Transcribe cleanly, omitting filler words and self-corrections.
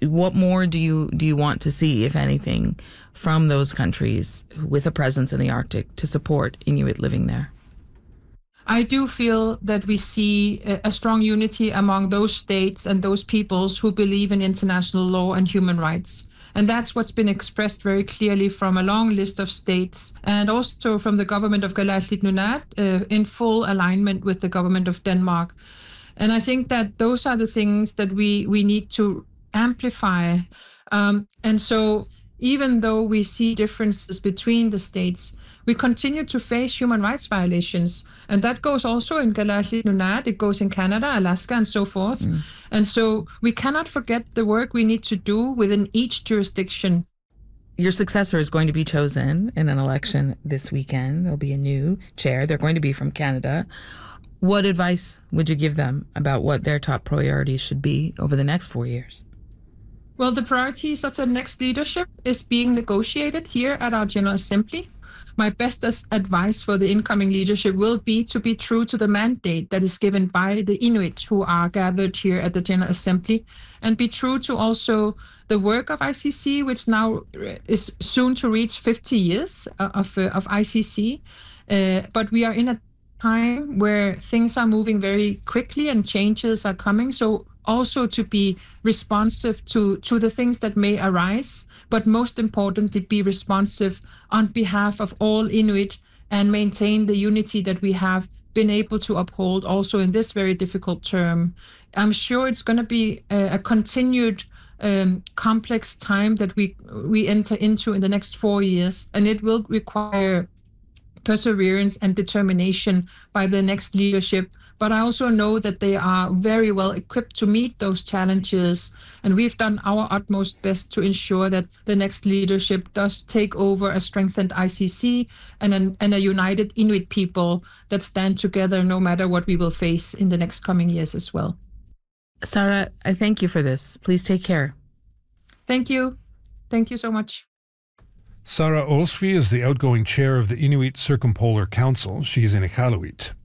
What more do you want to see, if anything, from those countries with a presence in the Arctic to support Inuit living there? I do feel that we see a strong unity among those states and those peoples who believe in international law and human rights. And that's what's been expressed very clearly from a long list of states and also from the government of Kalaallit Nunaat in full alignment with the government of Denmark. And I think that those are the things that we need to amplify. And so even though we see differences between the states, we continue to face human rights violations. And that goes also in Kalaallit Nunaat, it goes in Canada, Alaska, and so forth. And so we cannot forget the work we need to do within each jurisdiction. Your successor is going to be chosen in an election this weekend. There'll be a new chair. They're going to be from Canada. What advice would you give them about what their top priorities should be over the next 4 years? Well, the priorities of the next leadership is being negotiated here at our General Assembly. My best advice for the incoming leadership will be to be true to the mandate that is given by the Inuit who are gathered here at the General Assembly, and be true to also the work of ICC, which now is soon to reach 50 years of ICC. But we are in a time where things are moving very quickly and changes are coming. So also to be responsive to the things that may arise, but most importantly, be responsive on behalf of all Inuit and maintain the unity that we have been able to uphold also in this very difficult term. I'm sure it's going to be a continued complex time that we enter into in the next 4 years, and it will require perseverance and determination by the next leadership. But I also know that they are very well equipped to meet those challenges. And we've done our utmost best to ensure that the next leadership does take over a strengthened ICC and a united Inuit people that stand together no matter what we will face in the next coming years as well. Sara, I thank you for this. Please take care. Thank you. Thank you so much. Sara Olsvik is the outgoing chair of the Inuit Circumpolar Council. She's in Iqaluit.